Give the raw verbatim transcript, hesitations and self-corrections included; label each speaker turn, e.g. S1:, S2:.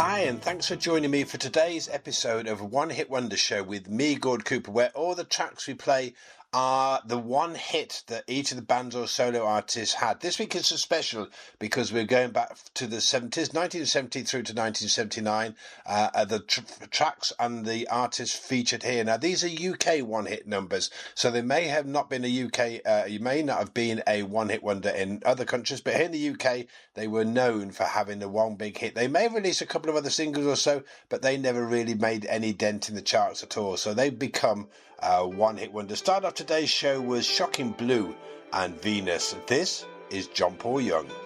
S1: Hi, and thanks for joining me for today's episode of One Hit Wonder Show with me, Gord Cooper, where all the tracks we play are the one hit that each of the bands or solo artists had. This week is so special because we're going back to the seventies, nineteen seventy through to nineteen seventy-nine. Uh, are the tr- tracks and the artists featured here. Now, these are U K one-hit numbers, so they may have not been a U K, uh, you may not have been a one-hit wonder in other countries, but here in the U K, they were known for having the one big hit. They may have released a couple of other singles or so, but they never really made any dent in the charts at all. So they've become a one-hit wonder. Start off today's show was Shocking Blue and Venus. This is John Paul Young.